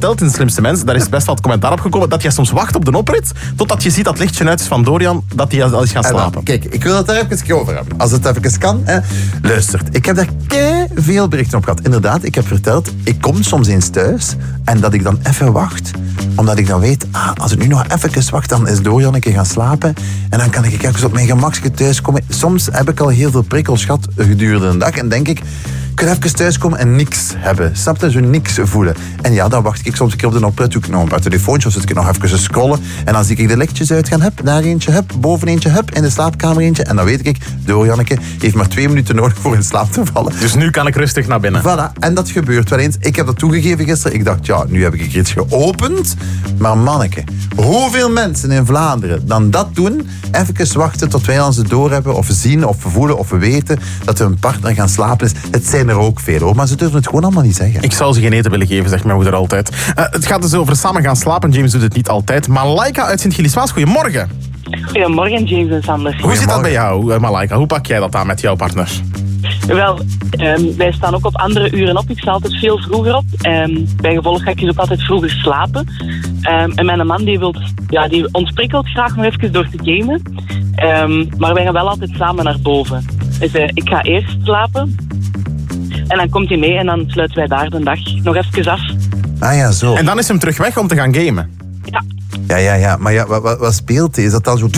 verteld in De Slimste Mens, daar is best wat commentaar op gekomen, dat jij soms wacht op de oprit, totdat je ziet dat lichtje uit is van Dorian, dat hij al is gaan slapen. Kijk, ik wil het daar even over hebben. Als het even kan, hè. Luistert. Ik heb daar veel berichten op gehad. Inderdaad, ik heb verteld, ik kom soms eens thuis en dat ik dan even wacht, omdat ik dan weet, als ik nu nog even wacht, dan is Dorian een keer gaan slapen en dan kan ik even op mijn gemakje thuiskomen. Soms heb ik al heel veel prikkels gehad gedurende een dag en denk ik kan even thuiskomen en niks hebben. Snap je? Zo niks voelen. En ja, dan wacht ik soms een keer op de oprit, doe ik nog een paar telefoontjes of zit ik nog even scrollen en dan zie ik de lichtjes uitgaan. Hup, daar eentje, hup, boven eentje, hup, in de slaapkamer eentje. En dan weet ik, Dorianneke heeft maar 2 minuten nodig voor in slaap te vallen. Dus nu kan ik rustig naar binnen. Voilà, en dat gebeurt wel eens. Ik heb dat toegegeven gisteren. Ik dacht, ja, nu heb ik iets geopend. Maar manneke, hoeveel mensen in Vlaanderen dan dat doen, even wachten tot wij ons het doorhebben of zien of voelen of weten dat hun partner gaan slapen is. Het zijn er ook veel hoor, maar ze durven het gewoon allemaal niet zeggen. Ik zou ze geen eten willen geven, zegt mijn moeder altijd. Het gaat dus over samen gaan slapen. James doet het niet altijd. Malaika uit Sint-Gilles-Waas, goedemorgen. Goedemorgen, James en Sander. Hoe zit dat bij jou, Malaika? Hoe pak jij dat aan met jouw partner? Wel, wij staan ook op andere uren op. Ik sta altijd veel vroeger op. Bij gevolg ga ik dus ook altijd vroeger slapen. En mijn man die ontprikkelt graag nog even door te gamen. Maar wij gaan wel altijd samen naar boven. Dus ik ga eerst slapen. En dan komt hij mee en dan sluiten wij daar de dag nog even af. Ah ja, zo. En dan is hem terug weg om te gaan gamen. Ja. Ja. Maar ja, wat speelt hij? Is dat dan zo...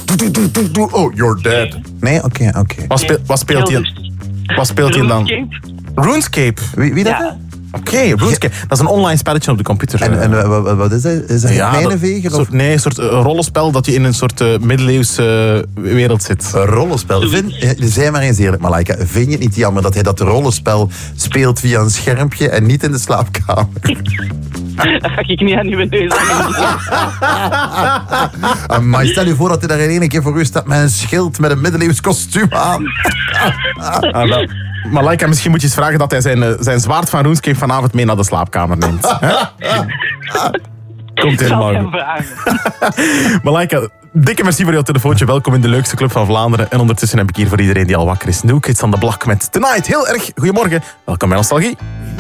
Oh, you're dead. Nee? Oké. Wat speelt hij dan? RuneScape. Wie dat? Ja. Oké, RuneScape. Dat is een online spelletje op de computer. En wat is dat? Is dat een mijnenveger? Nee, een soort rollenspel dat je in een soort middeleeuwse wereld zit. Een rollenspel. Zeg maar eens eerlijk, Malaika. Vind je het niet jammer dat hij dat rollenspel speelt via een schermpje en niet in de slaapkamer? Dat ga ik niet aan uw neus aan. Maar stel je voor dat hij daar in één keer voor u staat met een schild met een middeleeuws kostuum aan. Malaika, misschien moet je eens vragen dat hij zijn zwaard van RuneScape vanavond mee naar de slaapkamer neemt. Komt helemaal goed. Malaika, dikke merci voor jouw telefoontje. Welkom in de leukste club van Vlaanderen. En ondertussen heb ik hier voor iedereen die al wakker is New Kids on the Block met Tonight. Heel erg goedemorgen. Welkom bij Nostalgie.